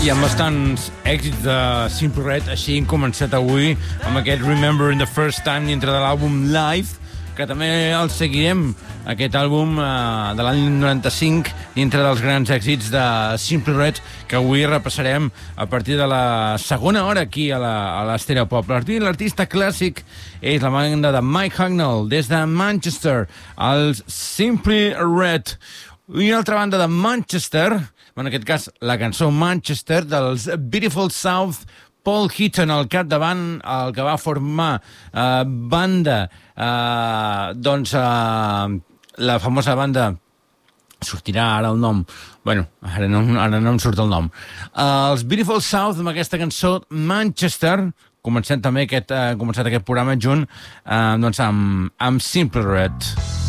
I amb bastants èxits de Simple Red, així hem començat avui amb aquest Remembering the First Time dintre de l'àlbum Live, que també el seguirem, aquest àlbum de l'any 95, dintre dels grans èxits de Simple Red, que avui repassarem a partir de la segona hora aquí a l'Estereo Pop. L'artista clàssic és la banda de Mike Hucknall, des de Manchester, els Simply Red. I una altra banda de Manchester, en aquest cas la cançó Manchester, dels Beautiful South, Paul Heaton al capdavant, el que va formar banda, la famosa banda, sortirà ara el nom, bueno, ara no em surt el nom, els Beautiful South amb aquesta cançó Manchester. Comencem també començat aquest programa junt amb Simple Red.